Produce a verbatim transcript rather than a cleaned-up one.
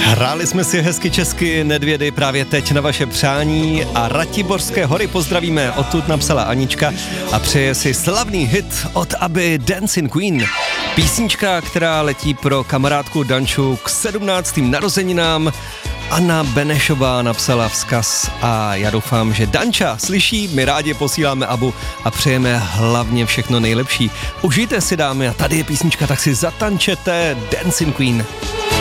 Hráli jsme si hezky česky Nedvědy právě teď na vaše přání a Ratiborské hory pozdravíme, odtud napsala Anička a přeje si slavný hit od Abby Dancing Queen. Písnička, která letí pro kamarádku Danču k sedmnáctým narozeninám. Anna Benešová napsala vzkaz a já doufám, že Danča slyší, my rádi posíláme Abu a přejeme hlavně všechno nejlepší. Užijte si, dámy, a tady je písnička, tak si zatančete Dancing Queen.